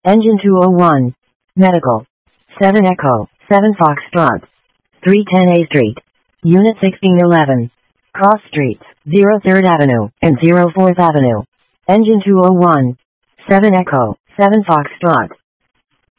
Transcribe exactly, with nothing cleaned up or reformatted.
Engine two oh one. Medical. seven Echo, seven Foxtrot. three ten A Street. Unit sixteen eleven. Cross Streets, zero third Avenue, and zero fourth Avenue. Engine two oh one. seven Echo, seven Foxtrot.